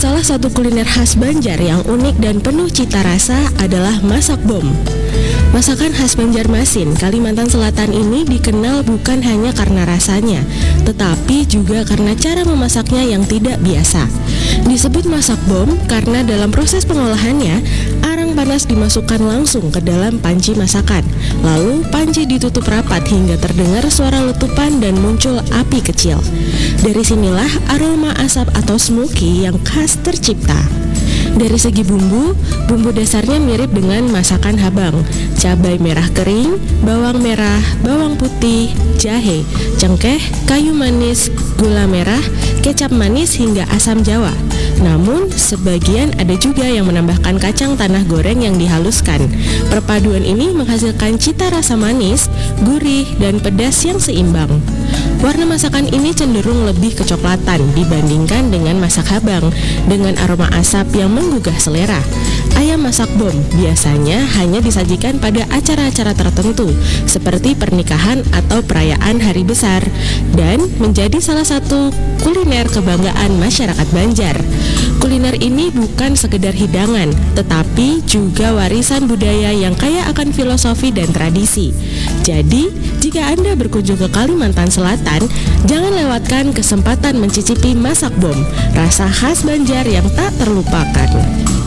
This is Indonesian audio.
Salah satu kuliner khas Banjar yang unik dan penuh cita rasa adalah masak bom. Masakan khas Banjarmasin, Kalimantan Selatan ini dikenal bukan hanya karena rasanya, tetapi juga karena cara memasaknya yang tidak biasa. Disebut masak bom karena dalam proses pengolahannya, arang panas dimasukkan langsung ke dalam panci masakan. Lalu panci ditutup rapat hingga terdengar suara letupan dan muncul api kecil. Dari sinilah aroma asap atau smoky yang khas tercipta. Dari segi bumbu dasarnya mirip dengan masakan Habang. Cabai merah kering, bawang merah, bawang putih, jahe, cengkeh, kayu manis, gula merah, kecap manis hingga asam jawa. Namun, sebagian ada juga yang menambahkan kacang tanah goreng yang dihaluskan. Perpaduan ini menghasilkan cita rasa manis, gurih, dan pedas yang seimbang. Warna masakan ini cenderung lebih kecoklatan dibandingkan dengan masak Habang, dengan aroma asap yang menggugah selera. Ayam masak bom biasanya hanya disajikan pada acara-acara tertentu, seperti pernikahan atau perayaan hari besar, dan menjadi salah satu kuliner kebanggaan masyarakat Banjar. Kuliner ini bukan sekedar hidangan, tetapi juga warisan budaya yang kaya akan filosofi dan tradisi. Jadi, jika Anda berkunjung ke Kalimantan Selatan, jangan lewatkan kesempatan mencicipi masak bom, rasa khas Banjar yang tak terlupakan.